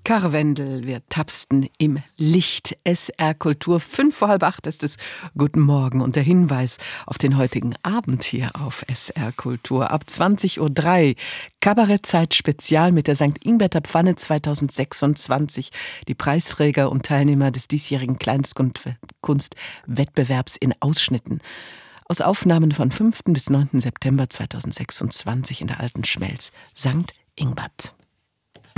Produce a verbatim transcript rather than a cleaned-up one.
Karwendel, wir tapsten im Licht. S R Kultur, fünf vor halb acht ist es. Guten Morgen und der Hinweis auf den heutigen Abend hier auf S R Kultur. Ab zwanzig Uhr drei Kabarettzeit Spezial mit der Sankt Ingbert Pfanne zweitausendsechsundzwanzig. Die Preisträger und Teilnehmer des diesjährigen Kleinstkunstwettbewerbs in Ausschnitten. Aus Aufnahmen von fünften bis neunten September zweitausendsechsundzwanzig in der Alten Schmelz, Sankt Ingbert.